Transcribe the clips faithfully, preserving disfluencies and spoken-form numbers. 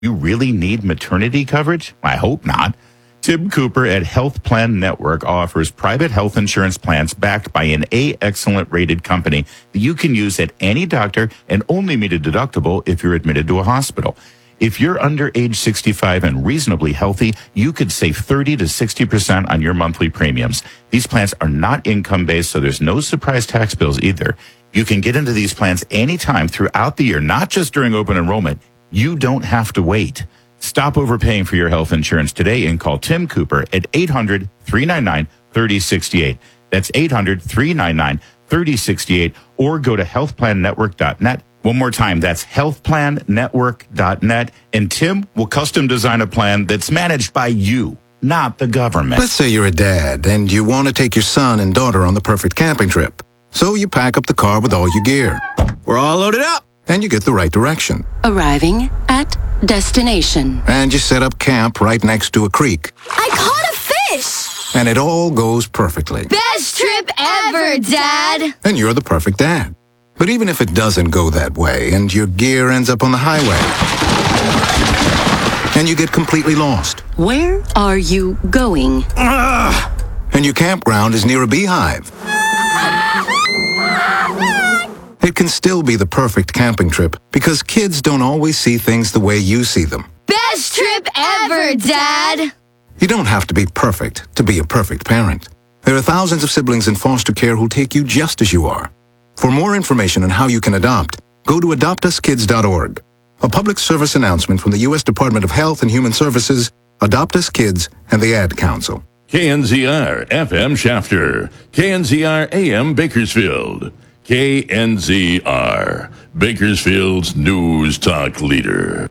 You really need maternity coverage? I hope not. Tim Cooper at Health Plan Network offers private health insurance plans backed by an A Excellent rated company that you can use at any doctor and only meet a deductible if you're admitted to a hospital. If you're under age sixty-five and reasonably healthy, you could save thirty to sixty percent on your monthly premiums. These plans are not income-based, so there's no surprise tax bills either. You can get into these plans anytime throughout the year, not just during open enrollment. You don't have to wait. Stop overpaying for your health insurance today and call Tim Cooper at eight hundred, three nine nine, three oh six eight. That's eight hundred, three nine nine, three oh six eight, or go to health plan network dot net. One more time, that's health plan network dot net, and Tim will custom design a plan that's managed by you, not the government. Let's say you're a dad and you want to take your son and daughter on the perfect camping trip. So you pack up the car with all your gear. We're all loaded up. And you get the right direction. Arriving at destination. And you set up camp right next to a creek. I caught a fish! And it all goes perfectly. Best trip ever, Dad! And you're the perfect dad. But even if it doesn't go that way and your gear ends up on the highway and you get completely lost. Where are you going? Ugh. And your campground is near a beehive. It can still be the perfect camping trip because kids don't always see things the way you see them. Best trip ever, Dad! You don't have to be perfect to be a perfect parent. There are thousands of siblings in foster care who'll take you just as you are. For more information on how you can adopt, go to adopt us kids dot org. A public service announcement from the U S Department of Health and Human Services, Adopt Us Kids, and the Ad Council. K N Z R F M Shafter, K N Z R A M Bakersfield. K N Z R, Bakersfield's news talk leader.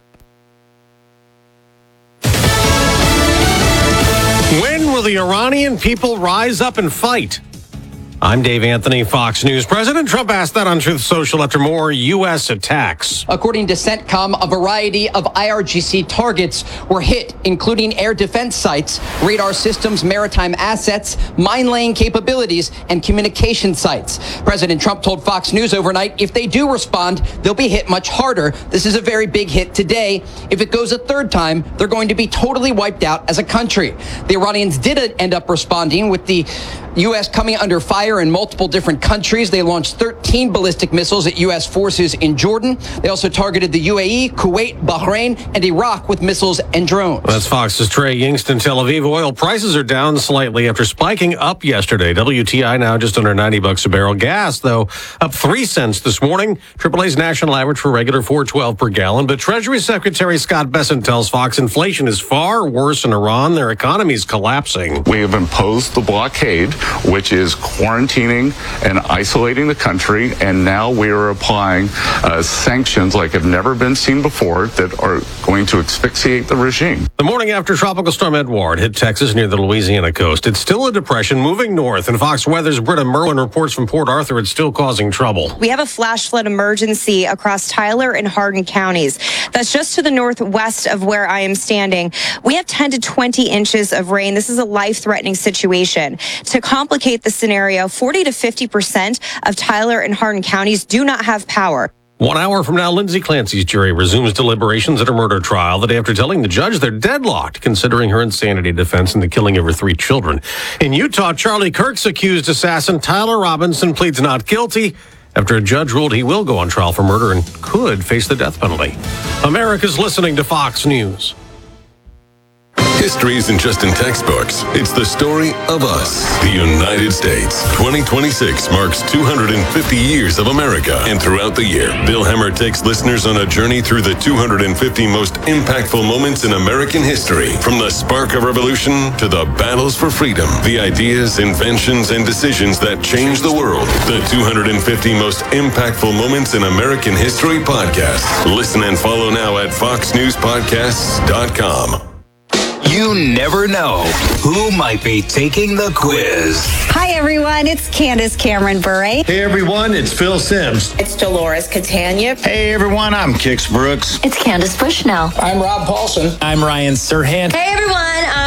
When will the Iranian people rise up and fight? I'm Dave Anthony, Fox News. President Trump asked that on Truth Social after more U S attacks. According to CENTCOM, a variety of I R G C targets were hit, including air defense sites, radar systems, maritime assets, mine-laying capabilities, and communication sites. President Trump told Fox News overnight if they do respond, they'll be hit much harder. This is a very big hit today. If it goes a third time, they're going to be totally wiped out as a country. The Iranians did end up responding with the U S coming under fire in multiple different countries. They launched thirteen ballistic missiles at U S forces in Jordan. They also targeted the U A E, Kuwait, Bahrain, and Iraq with missiles and drones. That's Fox's Trey Yingston, Tel Aviv. Oil prices are down slightly after spiking up yesterday. W T I now just under ninety bucks a barrel. Gas, though, up three cents this morning. triple A's national average for regular four twelve per gallon. But Treasury Secretary Scott Bessent tells Fox inflation is far worse in Iran. Their economy is collapsing. We have imposed the blockade, which is quarantining and isolating the country, and now we are applying uh, sanctions like have never been seen before that are going to asphyxiate the regime. The morning after Tropical Storm Edward hit Texas near the Louisiana coast, it's still a depression moving north, and Fox Weather's Britta Merwin reports from Port Arthur it's still causing trouble. We have a flash flood emergency across Tyler and Hardin counties. That's just to the northwest of where I am standing. We have ten to twenty inches of rain. This is a life-threatening situation. To complicate the scenario, forty to fifty percent of Tyler and Hardin counties do not have power. One hour from now, Lindsay Clancy's jury resumes deliberations at her murder trial the day after telling the judge they're deadlocked, considering her insanity defense in the killing of her three children. In Utah, Charlie Kirk's accused assassin Tyler Robinson pleads not guilty after a judge ruled he will go on trial for murder and could face the death penalty. America's listening to Fox News. History isn't just in textbooks. It's the story of us, the United States. twenty twenty-six marks two hundred fifty years of America. And throughout the year, Bill Hemmer takes listeners on a journey through the two hundred fifty most impactful moments in American history. From the spark of revolution to the battles for freedom, the ideas, inventions, and decisions that changed the world. The two hundred fifty most impactful moments in American history podcast. Listen and follow now at fox news podcasts dot com. You never know who might be taking the quiz. Hi, everyone. It's Candace Cameron Bure. Hey, everyone. It's Phil Sims. It's Dolores Catania. Hey, everyone. I'm Kix Brooks. It's Candace Bushnell. I'm Rob Paulson. I'm Ryan Serhant. Hey, everyone. I'm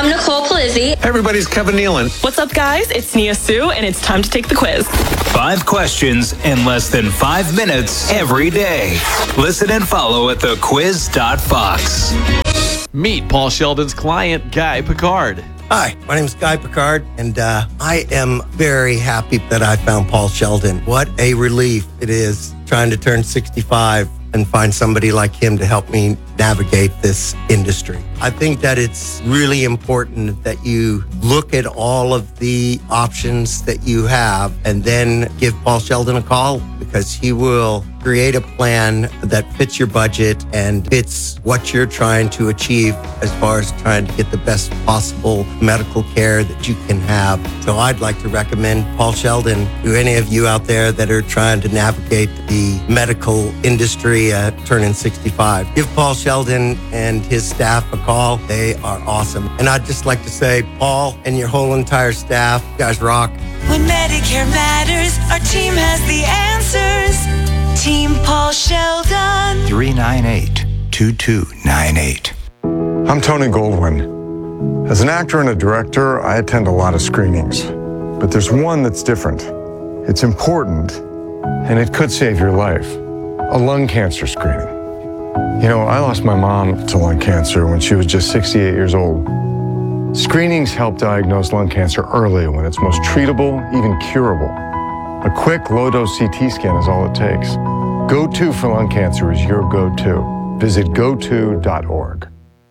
I'm Nicole Palizzi. Everybody's Kevin Nealon. What's up, guys? It's Nia Sue, and it's time to take the quiz. Five questions in less than five minutes every day. Listen and follow at the quiz dot fox. Meet Paul Sheldon's client, Guy Picard. Hi, my name is Guy Picard, and uh, I am very happy that I found Paul Sheldon. What a relief it is trying to turn sixty-five and find somebody like him to help me navigate this industry. I think that it's really important that you look at all of the options that you have and then give Paul Sheldon a call, because he will create a plan that fits your budget and fits what you're trying to achieve as far as trying to get the best possible medical care that you can have. So I'd like to recommend Paul Sheldon to any of you out there that are trying to navigate the medical industry at turning sixty-five. Give Paul Sheldon and his staff a call. They are awesome. And I'd just like to say, Paul and your whole entire staff, you guys rock. When Medicare matters, our team has the answers. Team Paul Sheldon. three nine eight, two two nine eight. I'm Tony Goldwyn. As an actor and a director, I attend a lot of screenings. But there's one that's different. It's important, and it could save your life. A lung cancer screening. You know, I lost my mom to lung cancer when she was just sixty-eight years old. Screenings help diagnose lung cancer early when it's most treatable, even curable. A quick, low-dose C T scan is all it takes. Go To for lung cancer is your go-to. Visit go to dot org.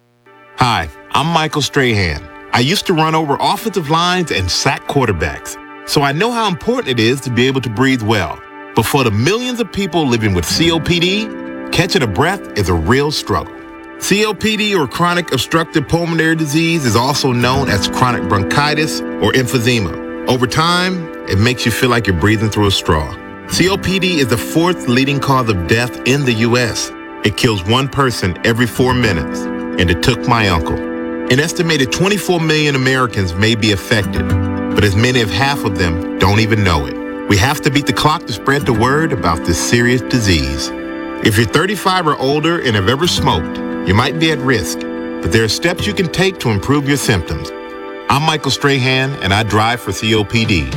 Hi, I'm Michael Strahan. I used to run over offensive lines and sack quarterbacks, so I know how important it is to be able to breathe well. But for the millions of people living with C O P D, catching a breath is a real struggle. C O P D, or chronic obstructive pulmonary disease, is also known as chronic bronchitis or emphysema. Over time, it makes you feel like you're breathing through a straw. C O P D is the fourth leading cause of death in the U S. It kills one person every four minutes, and it took my uncle. An estimated twenty-four million Americans may be affected, but as many as half of them don't even know it. We have to beat the clock to spread the word about this serious disease. If you're thirty-five or older and have ever smoked, you might be at risk, but there are steps you can take to improve your symptoms. I'm Michael Strahan, and I drive for C O P D.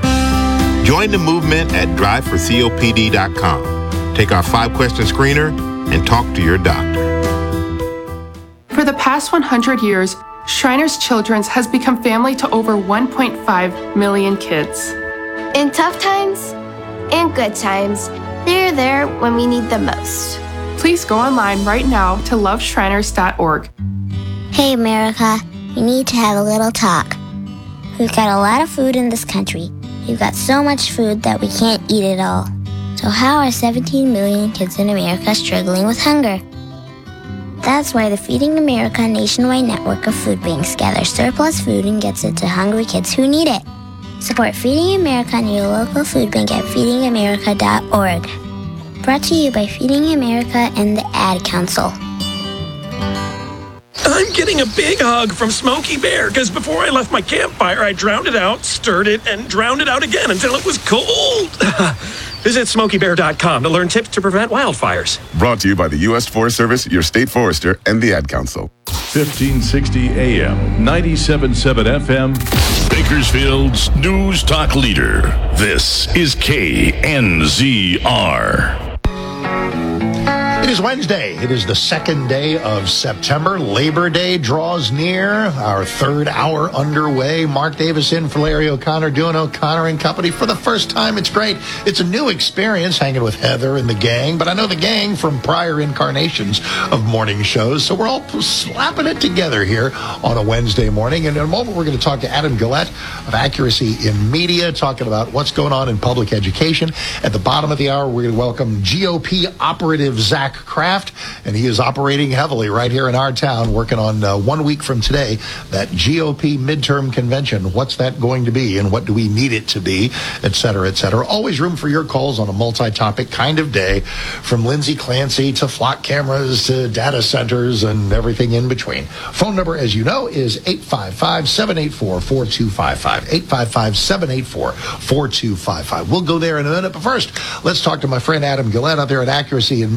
Join the movement at drive for C O P D dot com. Take our five-question screener and talk to your doctor. For the past one hundred years, Shriners Children's has become family to over one point five million kids. In tough times and good times, they're there when we need them most. Please go online right now to love shriners dot org. Hey America, we need to have a little talk. We've got a lot of food in this country. We've got so much food that we can't eat it all. So how are seventeen million kids in America struggling with hunger? That's why the Feeding America nationwide network of food banks gathers surplus food and gets it to hungry kids who need it. Support Feeding America and your local food bank at feeding america dot org. Brought to you by Feeding America and the Ad Council. I'm getting a big hug from Smokey Bear, because before I left my campfire, I drowned it out, stirred it, and drowned it out again until it was cold. Visit smokey bear dot com to learn tips to prevent wildfires. Brought to you by the U S Forest Service, your state forester, and the Ad Council. fifteen sixty A M, ninety-seven point seven F M, Bakersfield's news talk leader. This is K N Z R. It is Wednesday. It is the second day of September. Labor Day draws near. Our third hour underway. Mark Davis in for Larry O'Connor, doing O'Connor and Company for the first time. It's great. It's a new experience hanging with Heather and the gang, but I know the gang from prior incarnations of morning shows, so we're all slapping it together here on a Wednesday morning. And in a moment, we're going to talk to Adam Gillette of Accuracy in Media, talking about what's going on in public education. At the bottom of the hour, we're going to welcome G O P operative Zach Kraft, and he is operating heavily right here in our town, working on uh, one week from today, that G O P midterm convention. What's that going to be, and what do we need it to be, et cetera, et cetera. Always room for your calls on a multi-topic kind of day, from Lindsay Clancy to flock cameras to data centers and everything in between. Phone number, as you know, is eight five five, seven eight four, four two five five, eight five five, seven eight four, four two five five. We'll go there in a minute, but first, let's talk to my friend Adam Gillette out there at Accuracy in Media, doing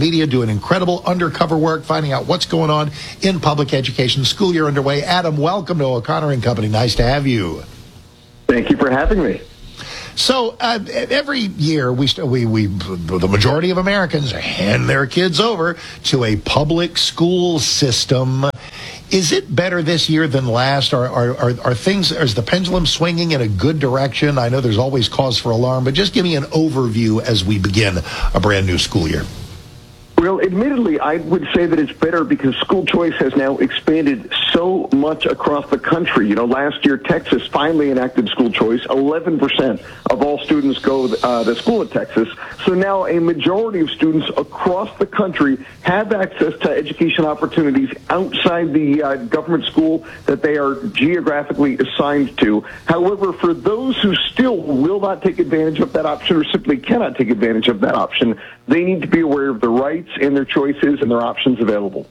incredible undercover work finding out what's going on in public education. School year underway. Adam, welcome to O'Connor and Company. Nice to have you. Thank you for having me. So uh, every year, we, we we the majority of Americans hand their kids over to a public school system. Is it better this year than last? Are, are, are, are things, is the pendulum swinging in a good direction? I know there's always cause for alarm, but just give me an overview as we begin a brand new school year. Well, admittedly, I would say that it's better because school choice has now expanded so much across the country. You know, last year, Texas finally enacted school choice. eleven percent of all students go uh, to school in Texas. So now a majority of students across the country have access to education opportunities outside the uh, government school that they are geographically assigned to. However, for those who still will not take advantage of that option or simply cannot take advantage of that option, they need to be aware of the rights and their choices and their options available.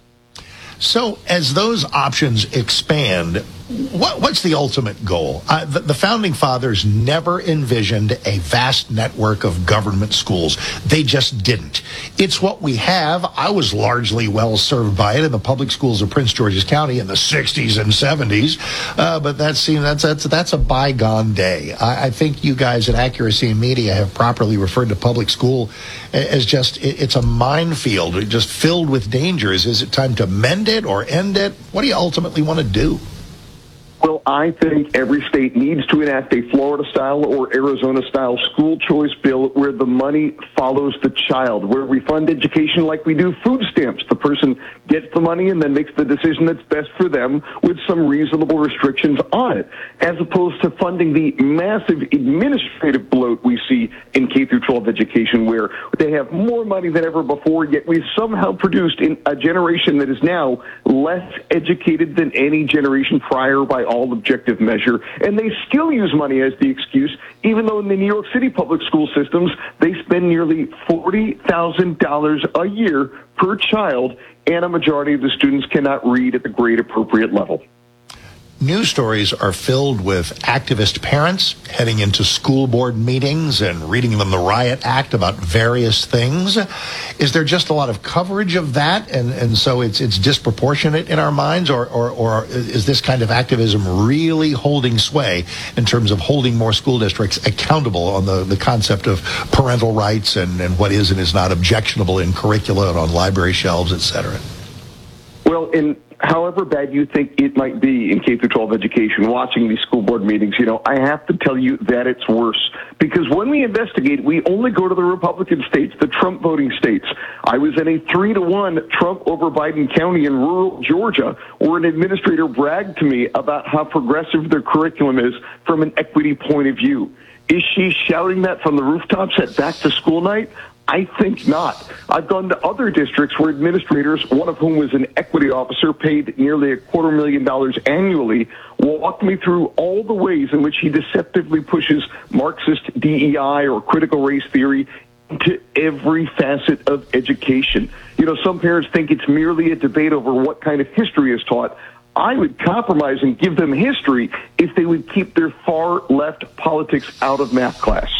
So as those options expand, what, what's the ultimate goal? Uh, the, the Founding Fathers never envisioned a vast network of government schools. They just didn't. It's what we have. I was largely well served by it in the public schools of Prince George's County in the sixties and seventies, uh, but that's, you know, that's, that's, that's a bygone day. I, I think you guys at Accuracy in Media have properly referred to public school as just, it, it's a minefield, just filled with dangers. Is it time to mend it or end it? What do you ultimately want to do? Well, I think every state needs to enact a Florida-style or Arizona-style school choice bill where the money follows the child, where we fund education like we do food stamps. The person gets the money and then makes the decision that's best for them with some reasonable restrictions on it, as opposed to funding the massive administrative bloat we see in K through twelve education, where they have more money than ever before, yet we've somehow produced in a generation that is now less educated than any generation prior by all objective measure, and they still use money as the excuse, even though in the New York City public school systems, they spend nearly forty thousand dollars a year per child, and a majority of the students cannot read at the grade appropriate level. News stories are filled with activist parents heading into school board meetings and reading them the Riot Act about various things. Is there just a lot of coverage of that, and, and so it's it's disproportionate in our minds, or, or, or is this kind of activism really holding sway in terms of holding more school districts accountable on the, the concept of parental rights and, and what is and is not objectionable in curricula and on library shelves, et cetera? Well, in however bad you think it might be in K through twelve education, watching these school board meetings, you know, I have to tell you that it's worse. Because when we investigate, we only go to the Republican states, the Trump voting states. I was in a three to one Trump over Biden County in rural Georgia, where an administrator bragged to me about how progressive their curriculum is from an equity point of view. Is she shouting that from the rooftops at back to school night? I think not. I've gone to other districts where administrators, one of whom was an equity officer paid nearly a quarter million dollars annually, walked me through all the ways in which he deceptively pushes Marxist D E I or critical race theory into every facet of education. You know, some parents think it's merely a debate over what kind of history is taught. I would compromise and give them history if they would keep their far left politics out of math class.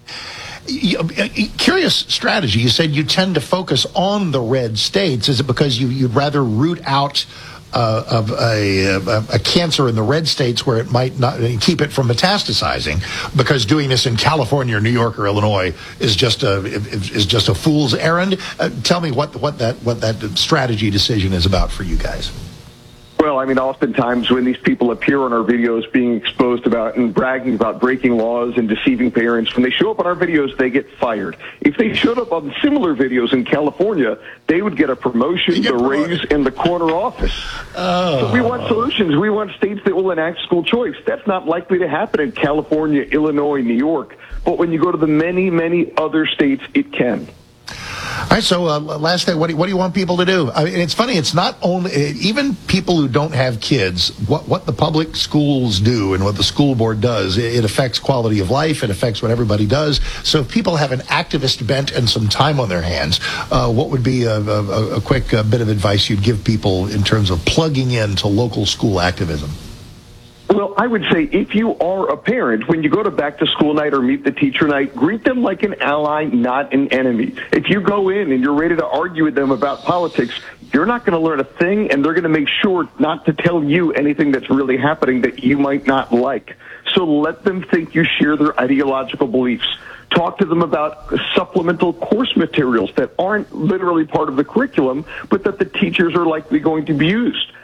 Curious strategy. You said you tend to focus on the red states. Is it because you, you'd rather root out uh, of a, a, a cancer in the red states where it might not, keep it from metastasizing? Because doing this in California or New York or Illinois is just a is just a fool's errand. Uh, tell me what what that what that strategy decision is about for you guys. Well, I mean, oftentimes when these people appear on our videos being exposed about and bragging about breaking laws and deceiving parents, when they show up on our videos, they get fired. If they showed up on similar videos in California, they would get a promotion, the raise, and the corner office. Oh. But we want solutions. We want states that will enact school choice. That's not likely to happen in California, Illinois, New York. But when you go to the many, many other states, it can. All right, so uh, last thing, what do, you, what do you want people to do? I mean, it's funny, it's not only, even people who don't have kids, what, what the public schools do and what the school board does, it, it affects quality of life, it affects what everybody does. So if people have an activist bent and some time on their hands, uh, what would be a, a, a quick uh, bit of advice you'd give people in terms of plugging into local school activism? Well, I would say if you are a parent, when you go to back to school night or meet the teacher night, greet them like an ally, not an enemy. If you go in and you're ready to argue with them about politics, you're not going to learn a thing, and they're going to make sure not to tell you anything that's really happening that you might not like. So let them think you share their ideological beliefs. Talk to them about supplemental course materials that aren't literally part of the curriculum, but that the teachers are likely going to be used.